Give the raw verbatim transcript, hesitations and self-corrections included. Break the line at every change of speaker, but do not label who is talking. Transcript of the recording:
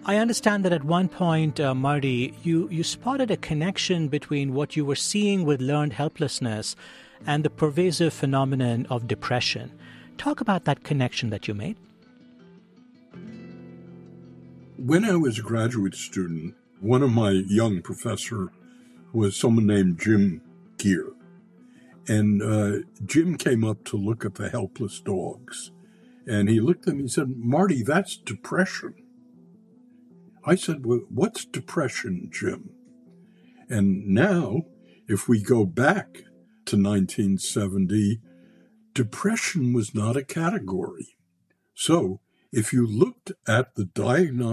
I understand that at one point, uh, Marty, you, you spotted a connection between what you were seeing with learned helplessness and the pervasive phenomenon of depression. Talk about that connection that you made.
When I was a graduate student, one of my young professor was someone named Jim Gear. And uh, Jim came up to look at the helpless dogs. And he looked at me and said, "Marty, that's depression." I said, "Well, what's depression, Jim?" And now, if we go back to nineteen seventy, depression was not a category. So if you looked at the diagnostic